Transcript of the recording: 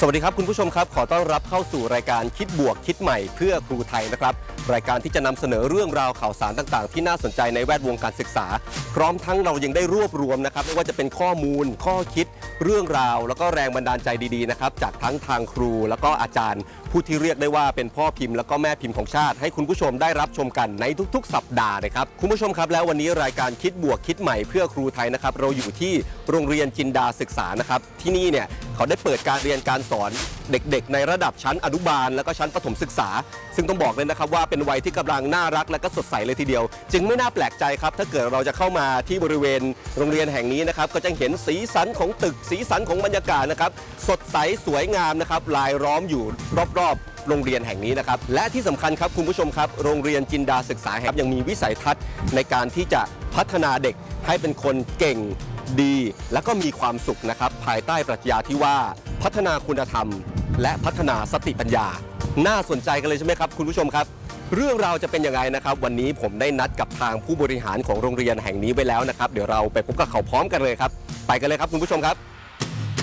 วัสดีครับคุณผู้ชมครับขอต้อนรับเข้าสู่รายการคิดบวกคิดใหม่เพื่อครูไทยนะครับรายการที่จะนำเสนอเรื่องราวข่าวสารต่างๆที่น่าสนใจในแวดวงการศึกษาพร้อมทั้งเรายังได้รวบรวมนะครับไม่ว่าจะเป็นข้อมูลข้อคิดเรื่องราวแล้วก็แรงบันดาลใจดีๆนะครับจากทั้งทางครูแล้วก็อาจารย์ผู้ที่เรียกได้ว่าเป็นพ่อพิมพ์แล้วก็แม่พิมพ์ของชาติให้คุณผู้ชมได้รับชมกันในทุกๆสัปดาห์นะครับคุณผู้ชมครับแล้ววันนี้รายการคิดบวกคิดใหม่เพื่อครูไทยนะครับเราอยู่ที่โรงเรียนจินดาศึกษานะครับที่นี่เนี่ยเขาได้เปิดการเรียนการสอนเด็กๆในระดับชั้นอนุบาลแล้วก็ชั้นประถมศึกษาซึ่งต้องบอกเลยนะครับว่าเป็นวัยที่กำลังน่ารักและก็สดใสเลยทีเดียวจึงไม่น่าแปลกใจครับถ้าเกิดเราจะเข้ามาที่บริเวณโรงเรียนแห่งนี้นะครับก็จะเห็นสีสันของตึกสีสันของบรรยากาศนะครับสดใสสวยงามนะครับรายล้อมอยู่รอบๆโรงเรียนแห่งนี้นะครับและที่สำคัญครับคุณผู้ชมครับโรงเรียนจินดาศึกษาแห่งยังมีวิสัยทัศน์ในการที่จะพัฒนาเด็กให้เป็นคนเก่งดีและก็มีความสุขนะครับภายใต้ปรัชญาที่ว่าพัฒนาคุณธรรมและพัฒนาสติปัญญาน่าสนใจกันเลยใช่ไหมครับคุณผู้ชมครับเรื่องราวจะเป็นยังไงนะครับวันนี้ผมได้นัดกับทางผู้บริหารของโรงเรียนแห่งนี้ไว้แล้วนะครับเดี๋ยวเราไปพบกับเขาพร้อมกันเลยครับไปกันเลยครับคุณผู้ชมครับ